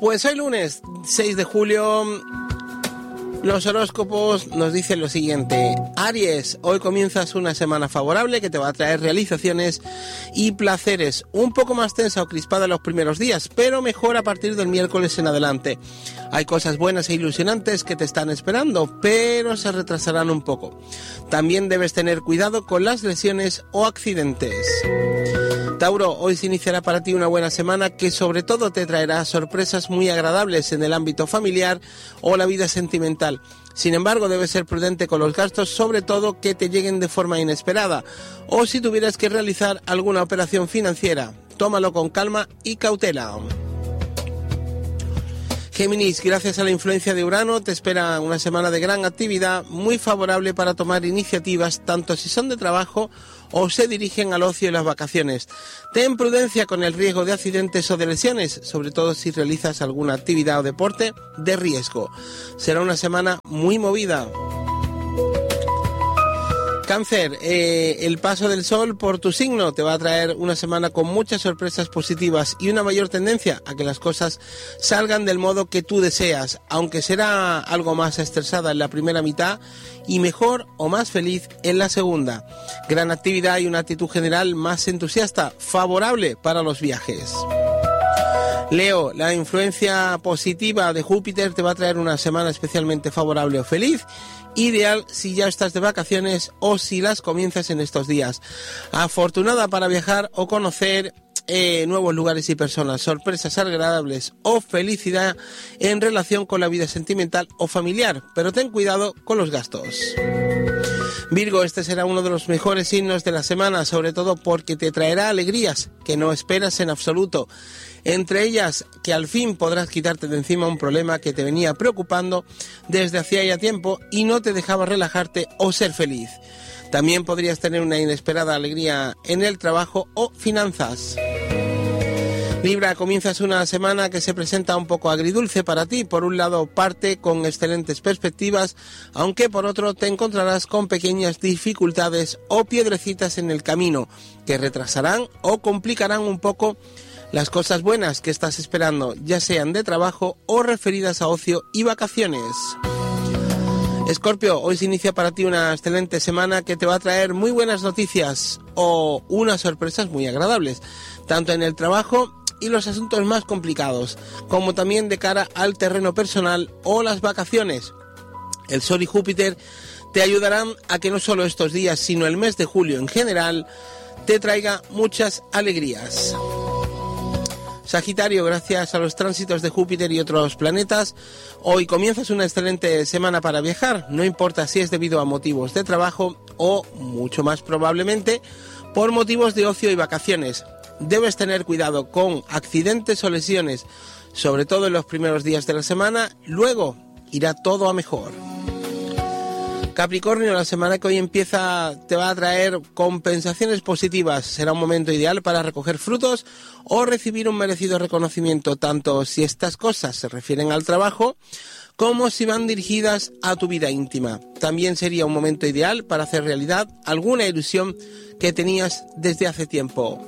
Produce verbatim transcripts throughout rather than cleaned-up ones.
Pues hoy lunes seis de julio, los horóscopos nos dicen lo siguiente. Aries, hoy comienzas una semana favorable que te va a traer realizaciones y placeres. Un poco más tensa o crispada los primeros días, pero mejor a partir del miércoles en adelante. Hay cosas buenas e ilusionantes que te están esperando, pero se retrasarán un poco. También debes tener cuidado con las lesiones o accidentes. Tauro, hoy se iniciará para ti una buena semana que sobre todo te traerá sorpresas muy agradables en el ámbito familiar o la vida sentimental. Sin embargo, debes ser prudente con los gastos, sobre todo que te lleguen de forma inesperada, o si tuvieras que realizar alguna operación financiera. Tómalo con calma y cautela. Géminis, gracias a la influencia de Urano, te espera una semana de gran actividad, muy favorable para tomar iniciativas, tanto si son de trabajo o se dirigen al ocio y las vacaciones. Ten prudencia con el riesgo de accidentes o de lesiones, sobre todo si realizas alguna actividad o deporte de riesgo. Será una semana muy movida. Cáncer, eh, el paso del sol por tu signo te va a traer una semana con muchas sorpresas positivas y una mayor tendencia a que las cosas salgan del modo que tú deseas, aunque será algo más estresada en la primera mitad y mejor o más feliz en la segunda. Gran actividad y una actitud general más entusiasta, favorable para los viajes. Leo, la influencia positiva de Júpiter te va a traer una semana especialmente favorable o feliz, ideal si ya estás de vacaciones o si las comienzas en estos días. Afortunada para viajar o conocer eh, nuevos lugares y personas, sorpresas agradables o felicidad en relación con la vida sentimental o familiar, pero ten cuidado con los gastos. Virgo, este será uno de los mejores signos de la semana, sobre todo porque te traerá alegrías que no esperas en absoluto. Entre ellas, que al fin podrás quitarte de encima un problema que te venía preocupando desde hacía ya tiempo y no te dejaba relajarte o ser feliz. También podrías tener una inesperada alegría en el trabajo o finanzas. Libra, comienzas una semana que se presenta un poco agridulce para ti. Por un lado, parte con excelentes perspectivas, aunque por otro te encontrarás con pequeñas dificultades o piedrecitas en el camino que retrasarán o complicarán un poco las cosas buenas que estás esperando, ya sean de trabajo o referidas a ocio y vacaciones. Escorpio, hoy se inicia para ti una excelente semana que te va a traer muy buenas noticias o unas sorpresas muy agradables, tanto en el trabajo y los asuntos más complicados, como también de cara al terreno personal o las vacaciones. El Sol y Júpiter te ayudarán a que no solo estos días, sino el mes de julio en general, te traiga muchas alegrías. Sagitario, gracias a los tránsitos de Júpiter y otros planetas, hoy comienzas una excelente semana para viajar, no importa si es debido a motivos de trabajo o, mucho más probablemente, por motivos de ocio y vacaciones. Debes tener cuidado con accidentes o lesiones, sobre todo en los primeros días de la semana, luego irá todo a mejor. Capricornio, la semana que hoy empieza te va a traer compensaciones positivas. Será un momento ideal para recoger frutos o recibir un merecido reconocimiento, tanto si estas cosas se refieren al trabajo como si van dirigidas a tu vida íntima. También sería un momento ideal para hacer realidad alguna ilusión que tenías desde hace tiempo.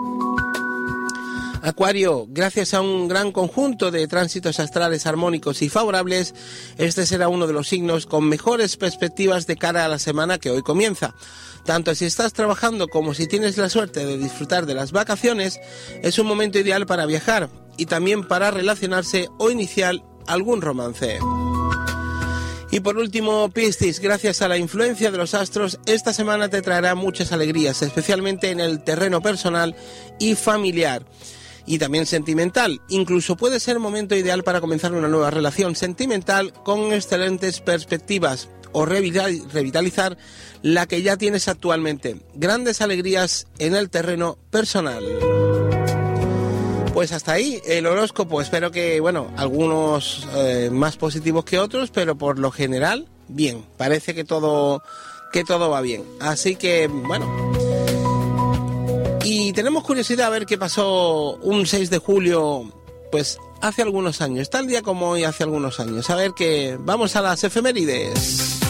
Acuario, gracias a un gran conjunto de tránsitos astrales armónicos y favorables, este será uno de los signos con mejores perspectivas de cara a la semana que hoy comienza. Tanto si estás trabajando como si tienes la suerte de disfrutar de las vacaciones, es un momento ideal para viajar y también para relacionarse o iniciar algún romance. Y por último, Piscis, gracias a la influencia de los astros, esta semana te traerá muchas alegrías, especialmente en el terreno personal y familiar. Y también sentimental. Incluso puede ser momento ideal para comenzar una nueva relación sentimental con excelentes perspectivas o revitalizar la que ya tienes actualmente. Grandes alegrías en el terreno personal. Pues hasta ahí el horóscopo. Espero que, bueno, algunos eh, más positivos que otros, pero por lo general, bien. Parece que todo, que todo va bien. Así que, bueno... Y tenemos curiosidad a ver qué pasó un seis de julio, pues hace algunos años, tal día como hoy hace algunos años. A ver que vamos a las efemérides.